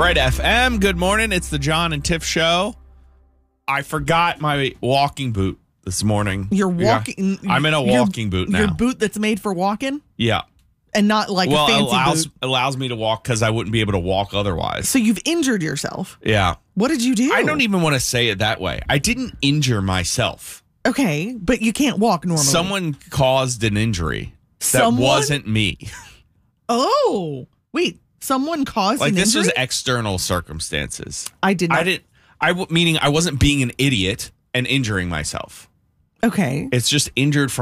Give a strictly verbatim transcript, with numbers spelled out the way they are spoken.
Bright F M, good morning. It's the John and Tiff show. I forgot my walking boot this morning. You're walking. Yeah. I'm in a walking boot now. Your boot that's made for walking? Yeah. And not like well, a fancy allows, boot? allows me to walk because I wouldn't be able to walk otherwise. So you've injured yourself? Yeah. What did you do? I don't even want to say it that way. I didn't injure myself. Okay, but you can't walk normally. Someone caused an injury. Someone? That wasn't me. Oh, wait. Someone caused like an this injury? was external circumstances. I did not. I didn't. I w- meaning I wasn't being an idiot and injuring myself. Okay. It's just injured from